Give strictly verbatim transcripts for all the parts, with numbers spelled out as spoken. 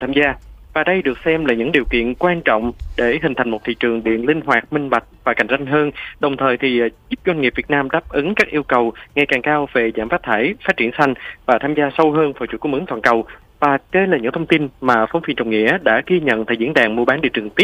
tham gia. Và đây được xem là những điều kiện quan trọng để hình thành một thị trường điện linh hoạt, minh bạch và cạnh tranh hơn, đồng thời thì giúp doanh nghiệp Việt Nam đáp ứng các yêu cầu ngày càng cao về giảm phát thải, phát triển xanh và tham gia sâu hơn vào chuỗi cung ứng toàn cầu. Và đây là những thông tin mà phóng viên Trọng Nghĩa đã ghi nhận tại diễn đàn mua bán điện trực tiếp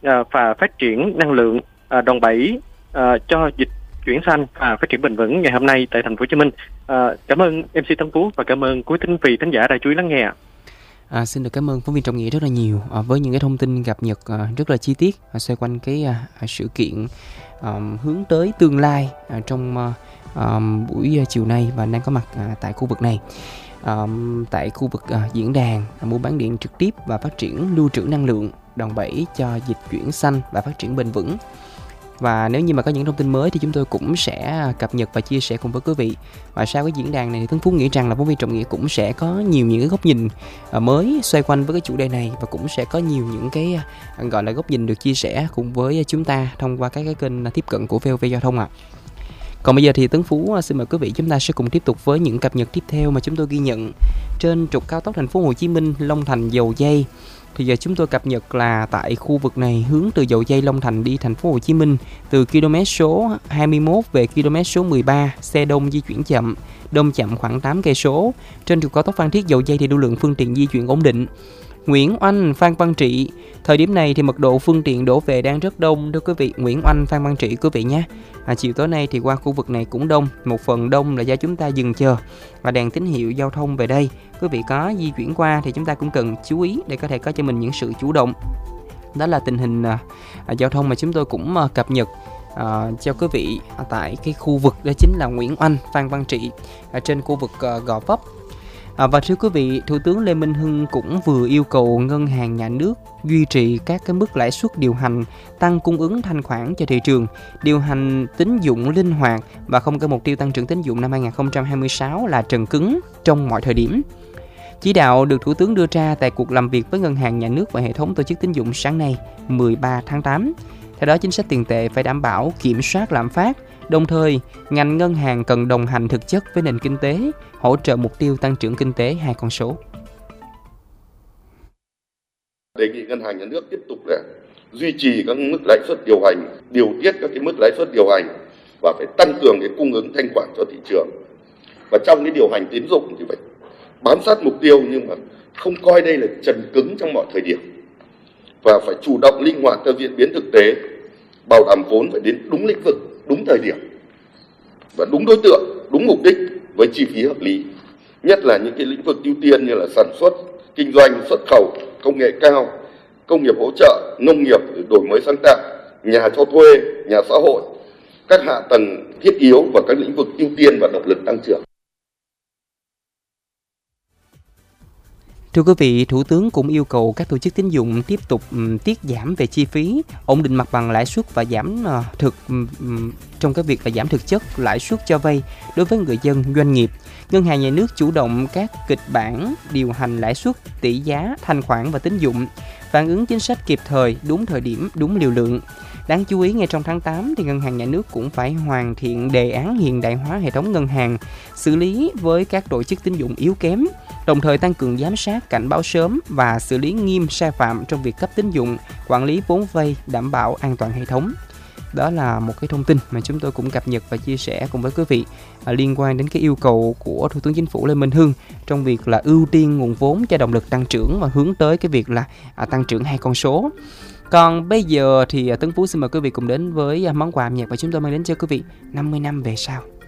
và phát triển năng lượng đòn bẩy cho dịch chuyển xanh và phát triển bền vững ngày hôm nay tại thành phố Hồ Chí Minh. Cảm ơn em xê Tân Phú và cảm ơn quý thính vị thính giả đã chú ý lắng nghe. À, xin được cảm ơn phóng viên Trọng Nghĩa rất là nhiều à, với những cái thông tin cập nhật à, rất là chi tiết à, xoay quanh cái à, sự kiện à, hướng tới tương lai à, trong à, à, buổi chiều nay và đang có mặt à, tại khu vực này. À, tại khu vực à, diễn đàn à, mua bán điện trực tiếp và phát triển lưu trữ năng lượng, đòn bẩy cho dịch chuyển xanh và phát triển bền vững. Và nếu như mà có những thông tin mới thì chúng tôi cũng sẽ cập nhật và chia sẻ cùng với quý vị. Và sau cái diễn đàn này thì Tuấn Phú nghĩ rằng là phóng viên Trọng Nghĩa cũng sẽ có nhiều những cái góc nhìn mới xoay quanh với cái chủ đề này, và cũng sẽ có nhiều những cái gọi là góc nhìn được chia sẻ cùng với chúng ta thông qua các cái kênh tiếp cận của vê o vê Giao thông ạ. À. Còn bây giờ thì Tuấn Phú xin mời quý vị chúng ta sẽ cùng tiếp tục với những cập nhật tiếp theo mà chúng tôi ghi nhận trên trục cao tốc thành phố Hồ Chí Minh Long Thành Dầu Giây. Thì giờ chúng tôi cập nhật là tại khu vực này hướng từ Dầu Giây Long Thành đi thành phố Hồ Chí Minh từ km số hai mươi mốt về km số mười ba, xe đông di chuyển chậm, đông chậm khoảng tám cây số. Trên trục cao tốc Phan Thiết Dầu Giây thì lưu lượng phương tiện di chuyển ổn định. Nguyễn Oanh, Phan Văn Trị, thời điểm này thì mật độ phương tiện đổ về đang rất đông thưa quý vị. Nguyễn Oanh, Phan Văn Trị quý vị nhé. À, chiều tối nay thì qua khu vực này cũng đông, một phần đông là do chúng ta dừng chờ và đèn tín hiệu giao thông về đây. Quý vị có di chuyển qua thì chúng ta cũng cần chú ý để có thể có cho mình những sự chủ động. Đó là tình hình à, giao thông mà chúng tôi cũng à, cập nhật à, cho quý vị à, tại cái khu vực đó chính là Nguyễn Oanh, Phan Văn Trị à, trên khu vực à, Gò Vấp. À, và thưa quý vị, Thủ tướng Lê Minh Hưng cũng vừa yêu cầu ngân hàng nhà nước duy trì các cái mức lãi suất điều hành, tăng cung ứng thanh khoản cho thị trường, điều hành tín dụng linh hoạt và không có mục tiêu tăng trưởng tín dụng năm hai không hai sáu là trần cứng trong mọi thời điểm. Chỉ đạo được Thủ tướng đưa ra tại cuộc làm việc với ngân hàng nhà nước và hệ thống tổ chức tín dụng sáng nay mười ba tháng tám. Theo đó, chính sách tiền tệ phải đảm bảo kiểm soát lạm phát. Đồng thời, ngành ngân hàng cần đồng hành thực chất với nền kinh tế, hỗ trợ mục tiêu tăng trưởng kinh tế hai con số. Đề nghị ngân hàng nhà nước tiếp tục là duy trì các mức lãi suất điều hành, điều tiết các cái mức lãi suất điều hành và phải tăng cường cái cung ứng thanh khoản cho thị trường. Và trong cái điều hành tín dụng thì phải bám sát mục tiêu nhưng mà không coi đây là trần cứng trong mọi thời điểm, và phải chủ động linh hoạt theo diễn biến thực tế, bảo đảm vốn phải đến đúng lĩnh vực, đúng thời điểm và đúng đối tượng, đúng mục đích với chi phí hợp lý. Nhất là những cái lĩnh vực ưu tiên như là sản xuất, kinh doanh, xuất khẩu, công nghệ cao, công nghiệp hỗ trợ, nông nghiệp, đổi mới sáng tạo, nhà cho thuê, nhà xã hội, các hạ tầng thiết yếu và các lĩnh vực ưu tiên và động lực tăng trưởng. Thưa quý vị, Thủ tướng cũng yêu cầu các tổ chức tín dụng tiếp tục um, tiết giảm về chi phí, ổn định mặt bằng lãi suất và giảm uh, thực um, trong cái việc là giảm thực chất lãi suất cho vay đối với người dân, doanh nghiệp. Ngân hàng nhà nước chủ động các kịch bản điều hành lãi suất, tỷ giá, thanh khoản và tín dụng, phản ứng chính sách kịp thời, đúng thời điểm, đúng liều lượng. Đáng chú ý, ngay trong tháng tám thì ngân hàng nhà nước cũng phải hoàn thiện đề án hiện đại hóa hệ thống ngân hàng, xử lý với các tổ chức tín dụng yếu kém, đồng thời tăng cường giám sát, cảnh báo sớm và xử lý nghiêm sai phạm trong việc cấp tín dụng, quản lý vốn vay, đảm bảo an toàn hệ thống. Đó là một cái thông tin mà chúng tôi cũng cập nhật và chia sẻ cùng với quý vị à, liên quan đến cái yêu cầu của Thủ tướng Chính phủ Lê Minh Hưng trong việc là ưu tiên nguồn vốn cho động lực tăng trưởng và hướng tới cái việc là à, tăng trưởng hai con số. Còn bây giờ thì Tấn Phú xin mời quý vị cùng đến với món quà âm nhạc và chúng tôi mang đến cho quý vị năm mươi năm về sau.